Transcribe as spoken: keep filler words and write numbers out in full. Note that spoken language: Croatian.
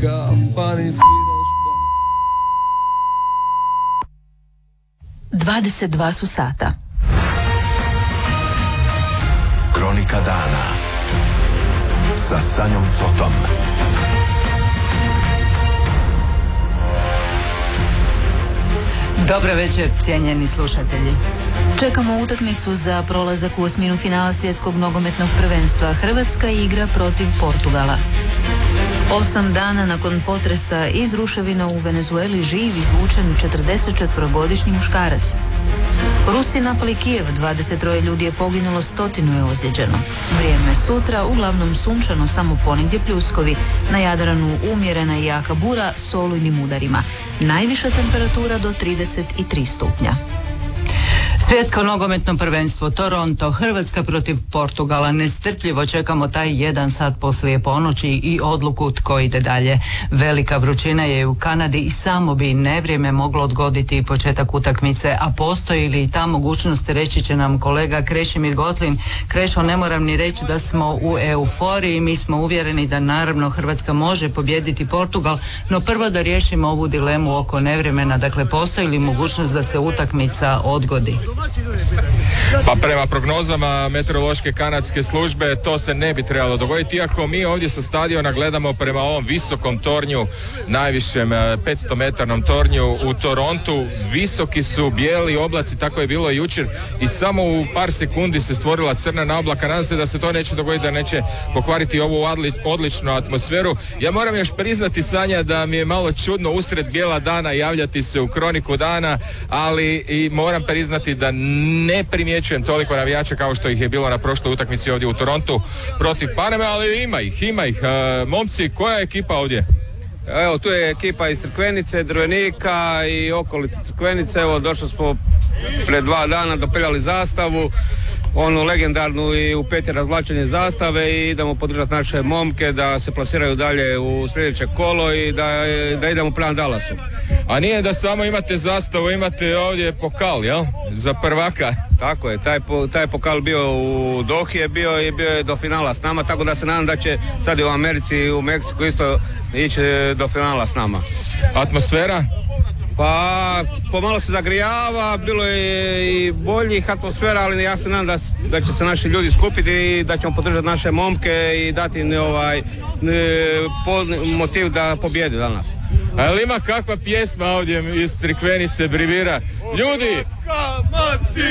kafani dvadeset dva su sata. Kronika dana sa Sanjom Cotom. Dobar večer, cijenjeni slušatelji. Čekamo utakmicu za prolazak u osminu finala svjetskog nogometnog prvenstva. Hrvatska igra protiv Portugala. Osam dana nakon potresa iz ruševina u Venezueli živ izvučen četrdesetčetvorogodišnji muškarac. Rusi napali Kijev, dvadeset troje ljudi je poginulo, stotinu je ozlijeđeno. Vrijeme sutra, uglavnom sunčano, samo ponegdje pljuskovi. Na Jadranu umjerena i jaka bura s olujnim udarima. Najviša temperatura do trideset tri stupnja. Svjetsko nogometno prvenstvo Toronto, Hrvatska protiv Portugala. Nestrpljivo čekamo taj jedan sat poslije ponoći i odluku tko ide dalje. Velika vrućina je u Kanadi i samo bi nevrijeme moglo odgoditi početak utakmice, a postoji li ta mogućnost, reći će nam kolega Krešimir Gotlin. Krešo, ne moram ni reći da smo u euforiji, mi smo uvjereni da naravno Hrvatska može pobijediti Portugal, no prvo da riješimo ovu dilemu oko nevremena, dakle postoji li mogućnost da se utakmica odgodi? Pa prema prognozama meteorološke kanadske službe to se ne bi trebalo dogoditi, iako mi ovdje sa stadiona gledamo prema ovom visokom tornju, najvišem petsto metarnom tornju u Torontu. Visoki su bijeli oblaci, tako je bilo jučer i samo u par sekundi se stvorila crna naoblaka. Nadam se da se to neće dogoditi, da neće pokvariti ovu odličnu atmosferu. Ja moram još priznati, Sanja, da mi je malo čudno usred bijela dana javljati se u Kroniku dana, ali i moram priznati da ne primjećujem toliko navijača kao što ih je bilo na prošloj utakmici ovdje u Torontu protiv Paname, ali ima ih, ima ih. E, momci, koja je ekipa ovdje? Evo, tu je ekipa iz Crkvenice, Drvenika i okolice Crkvenice. Evo, došli smo pred dva dana, dopeljali zastavu, onu legendarnu i u peti razvlačenje zastave, i idemo podržati naše momke da se plasiraju dalje u sljedeće kolo i da, da idemo prema Dallasu. A nije da samo imate zastavu, imate ovdje pokal, jel? Za prvaka. Tako je, taj, taj pokal bio u Dohi je bio i bio je do finala s nama, tako da se nadam da će sad i u Americi i u Meksiku isto ići do finala s nama. Atmosfera? Pa pomalo se zagrijava, bilo je i boljih atmosfera, ali ja se nadam da, da će se naši ljudi skupiti i da ćemo podržati naše momke i dati im ovaj motiv da pobjedi danas. Ali ima kakva pjesma ovdje iz Crikvenice brivira? Ljudi! Hrvatska mati